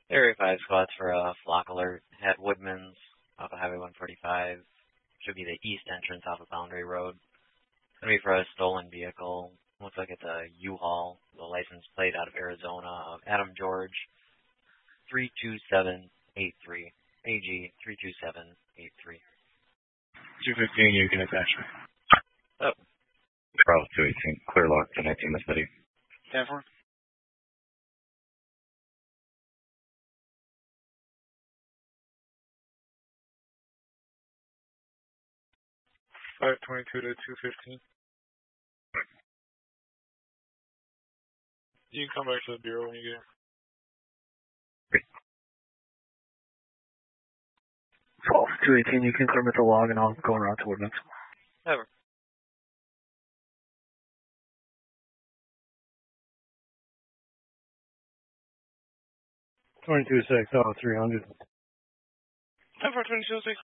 Area 5 squads for a flock alert. Had Woodman's off of Highway 145. Should be the east entrance off of Boundary Road. Gonna be for a stolen vehicle. Looks like it's a U-Haul. The license plate out of Arizona of Adam George 32783. AG 32783. 215, you can attach me. Oh. Bravo 218, clear lock to 19 the city. 10-4. $522 to 215. You can come back to the bureau when you get it. 218, you can clear me at the log and I'll go around to Woodman's. Never. $22.6, 300. 10-4, 22.6.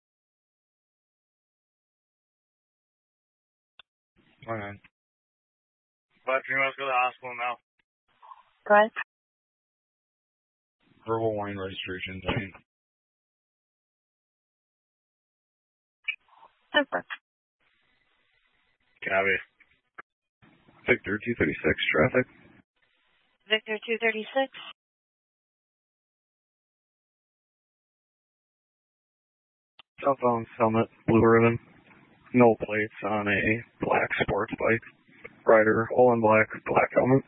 1-9. 5-3, let's go to the hospital now. Go ahead. Verbal wine registrations, I mean. 10-4. Copy. Victor 236, traffic. Victor 236. Southbound Summit, Blue Ribbon. No plates on a black sports bike. Rider, all in black, black helmet.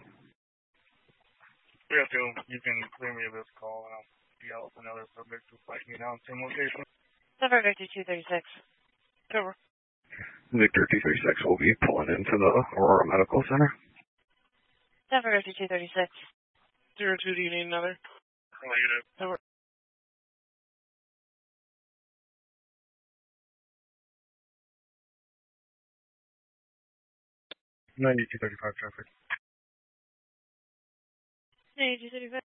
302, you can clear me of this call and I'll be out with another subject to flag me down, same location. Cover Victor 236. Cover. Victor 236 will be pulling into the Aurora Medical Center. Cover Victor 236. 02, do you need another? Negative. Cover. 9235 traffic. 9235.